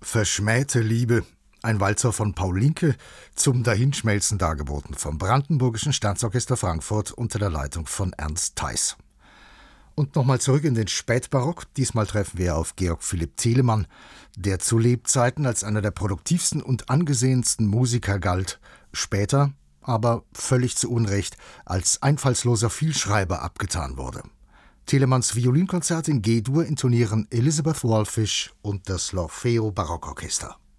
Verschmähte Liebe, ein Walzer von Paul Linke, zum Dahinschmelzen dargeboten vom Brandenburgischen Staatsorchester Frankfurt unter der Leitung von Ernst Theis. Und nochmal zurück in den Spätbarock. Diesmal treffen wir auf Georg Philipp Telemann, der zu Lebzeiten als einer der produktivsten und angesehensten Musiker galt, später aber völlig zu Unrecht als einfallsloser Vielschreiber abgetan wurde. Telemanns Violinkonzert in G-Dur intonieren Elizabeth Wallfisch und das L'Orfeo Barockorchester.